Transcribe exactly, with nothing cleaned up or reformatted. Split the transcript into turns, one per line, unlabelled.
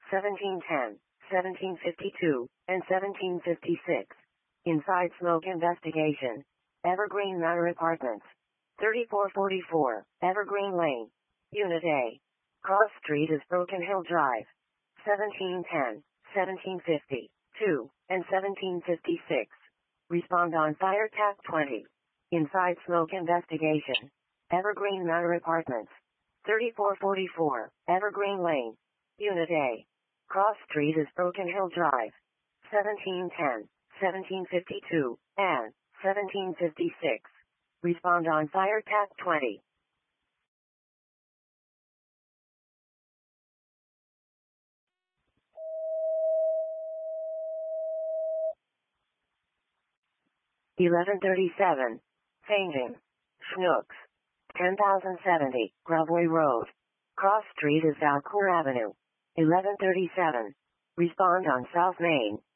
seventeen ten, seventeen fifty-two, and seventeen fifty-six. Inside smoke investigation. Evergreen Manor Apartments. thirty-four forty-four, Evergreen Lane. Unit A. Cross Street is Broken Hill Drive. seventeen ten, seventeen fifty-two, and seventeen fifty-six. Respond on Fire Tap twenty. Inside smoke investigation. Evergreen Manor Apartments. thirty-four forty-four, Evergreen Lane. Unit A. Cross Street is Broken Hill Drive. seventeen ten, seventeen fifty-two, and seventeen fifty-six. Respond on Fire Tap twenty. eleven thirty-seven. Changing. Schnooks. ten thousand seventy, Grubway Road. Cross Street is Valcourt Avenue. eleven thirty-seven. Respond on South Main.